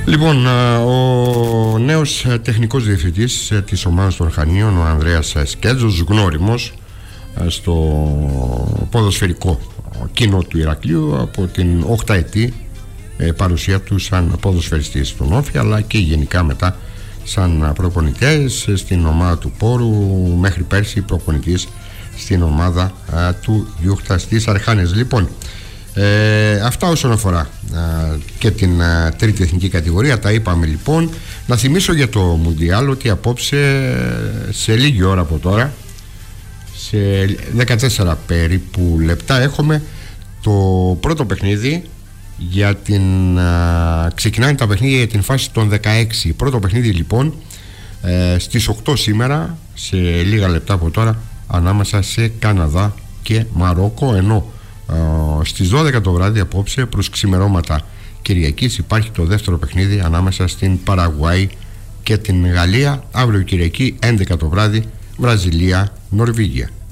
Λοιπόν, ο νέος τεχνικός διευθυντής της ομάδας των Χανίων, ο Ανδρέας Σκέτζος, γνώριμος στο ποδοσφαιρικό κοινό του Ηρακλείου από την 8η παρουσία του σαν ποδοσφαιριστής στον Όφη, αλλά και γενικά μετά σαν προπονητές στην ομάδα του Πόρου, μέχρι πέρσι προπονητής στην ομάδα του Γιούχτα στις Αρχάνες. Λοιπόν, αυτά όσον αφορά και την τρίτη εθνική κατηγορία. Τα είπαμε. Λοιπόν, να θυμίσω για το Μουντιάλ ότι απόψε σε λίγη ώρα από τώρα, σε 14 περίπου λεπτά, έχουμε το πρώτο παιχνίδι για την ξεκινάνε τα παιχνίδια για την φάση των 16. Πρώτο παιχνίδι λοιπόν στις 8 σήμερα, σε λίγα λεπτά από τώρα, ανάμεσα σε Καναδά και Μαρόκο, ενώ στις 12 το βράδυ απόψε προς ξημερώματα Κυριακής υπάρχει το δεύτερο παιχνίδι ανάμεσα στην Παραγουάη και την Γαλλία. Αύριο Κυριακή 11 το βράδυ Βραζιλία-Νορβηγία.